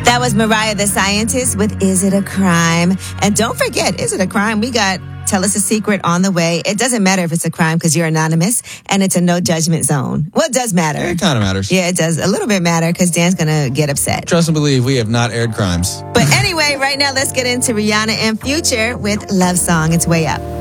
That was Mariah the Scientist with Is It a Crime? And don't forget, Is It a Crime? We got Tell Us a Secret on the way. It doesn't matter if it's a crime because you're anonymous and it's a no judgment zone. Well, it does matter. It kind of matters. Yeah, it does a little bit matter because Dan's going to get upset. Trust and believe, we have not aired crimes. But anyway, right now let's get into Rihanna and Future with Love Song. It's Way Up.